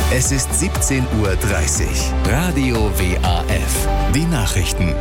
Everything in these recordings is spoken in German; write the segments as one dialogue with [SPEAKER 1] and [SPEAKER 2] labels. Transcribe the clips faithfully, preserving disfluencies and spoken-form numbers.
[SPEAKER 1] Es ist siebzehn Uhr dreißig. Radio W A F. Die Nachrichten.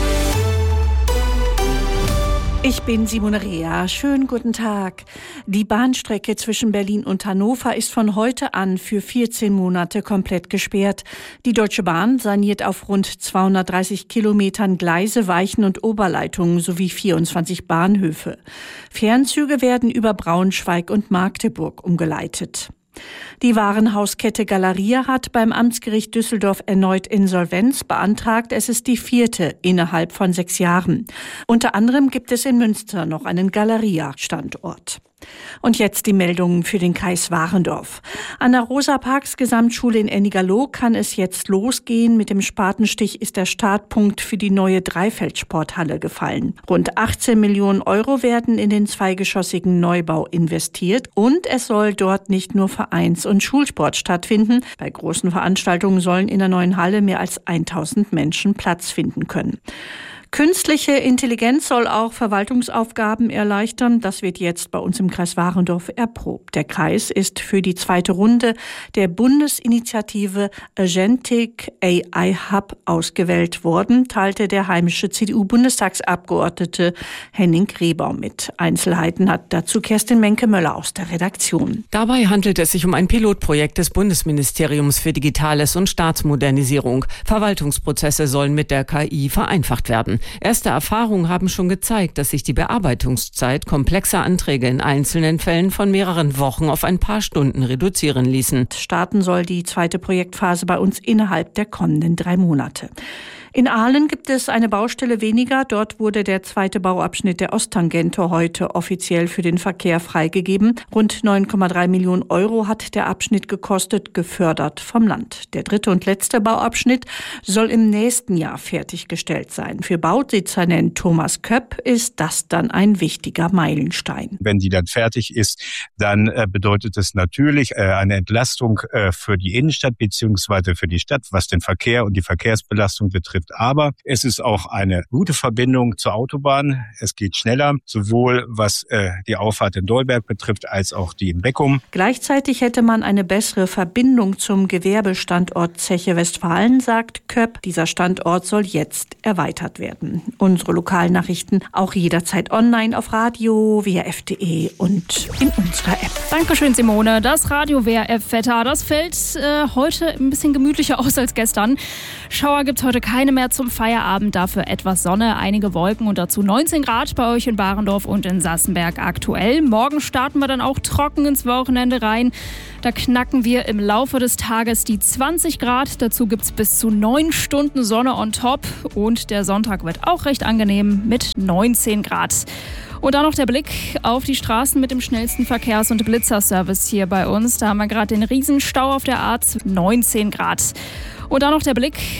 [SPEAKER 2] Ich bin Simone Rea. Schönen guten Tag. Die Bahnstrecke zwischen Berlin und Hannover ist von heute an für vierzehn Monate komplett gesperrt. Die Deutsche Bahn saniert auf rund zweihundertdreißig Kilometern Gleise, Weichen und Oberleitungen sowie vierundzwanzig Bahnhöfe. Fernzüge werden über Braunschweig und Magdeburg umgeleitet. Die Warenhauskette Galeria hat beim Amtsgericht Düsseldorf erneut Insolvenz beantragt. Es ist die vierte innerhalb von sechs Jahren. Unter anderem gibt es in Münster noch einen Galeria-Standort. Und jetzt die Meldungen für den Kreis Warendorf. An der Rosa-Parks-Gesamtschule in Ennigerloh kann es jetzt losgehen. Mit dem Spatenstich ist der Startpunkt für die neue Dreifeldsporthalle gefallen. Rund achtzehn Millionen Euro werden in den zweigeschossigen Neubau investiert. Und es soll dort nicht nur Vereins- und Schulsport stattfinden. Bei großen Veranstaltungen sollen in der neuen Halle mehr als tausend Menschen Platz finden können. Künstliche Intelligenz soll auch Verwaltungsaufgaben erleichtern. Das wird jetzt bei uns im Kreis Warendorf erprobt. Der Kreis ist für die zweite Runde der Bundesinitiative Agentic A I Hub ausgewählt worden, teilte der heimische C D U-Bundestagsabgeordnete Henning Rehbaum mit. Einzelheiten hat dazu Kerstin Menke-Möller aus der Redaktion.
[SPEAKER 3] Dabei handelt es sich um ein Pilotprojekt des Bundesministeriums für Digitales und Staatsmodernisierung. Verwaltungsprozesse sollen mit der K I vereinfacht werden. Erste Erfahrungen haben schon gezeigt, dass sich die Bearbeitungszeit komplexer Anträge in einzelnen Fällen von mehreren Wochen auf ein paar Stunden reduzieren ließen.
[SPEAKER 2] Starten soll die zweite Projektphase bei uns innerhalb der kommenden drei Monate. In Aalen gibt es eine Baustelle weniger. Dort wurde der zweite Bauabschnitt der Osttangente heute offiziell für den Verkehr freigegeben. Rund neun Komma drei Millionen Euro hat der Abschnitt gekostet, gefördert vom Land. Der dritte und letzte Bauabschnitt soll im nächsten Jahr fertiggestellt sein. Für Baudezernent Thomas Köpp ist das dann ein wichtiger Meilenstein.
[SPEAKER 4] Wenn die dann fertig ist, dann äh, bedeutet es natürlich äh, eine Entlastung äh, für die Innenstadt bzw. für die Stadt, was den Verkehr und die Verkehrsbelastung betrifft. Aber es ist auch eine gute Verbindung zur Autobahn. Es geht schneller, sowohl was äh, die Auffahrt in Dolberg betrifft, als auch die in Beckum.
[SPEAKER 2] Gleichzeitig hätte man eine bessere Verbindung zum Gewerbestandort Zeche Westfalen, sagt Köpp. Dieser Standort soll jetzt erweitert werden. Unsere Lokalnachrichten auch jederzeit online auf Radio W R F punkt de und in unserer App.
[SPEAKER 5] Dankeschön, Simone. Das Radio W R F-Wetter, das fällt äh, heute ein bisschen gemütlicher aus als gestern. Schauer gibt es heute keine mehr zum Feierabend, dafür etwas Sonne, einige Wolken und dazu neunzehn Grad bei euch in Barendorf und in Sassenberg aktuell. Morgen starten wir dann auch trocken ins Wochenende rein. Da knacken wir im Laufe des Tages die zwanzig Grad. Dazu gibt es bis zu neun Stunden Sonne on top. Und der Sonntag wird auch recht angenehm mit neunzehn Grad. Und dann noch der Blick auf die Straßen mit dem schnellsten Verkehrs- und Blitzerservice hier bei uns. Da haben wir gerade den Riesenstau auf der A neunzehn Grad. Und dann noch der Blick